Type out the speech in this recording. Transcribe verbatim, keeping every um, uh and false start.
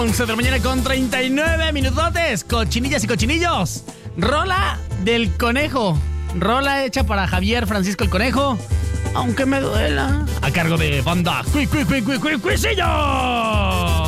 once de la mañana con treinta y nueve minutotes. Cochinillas y cochinillos. Rola del conejo. Rola hecha para Javier Francisco el Conejo. Aunque me duela. A cargo de banda Cui Cui Cui Cui Cui Cuisillo.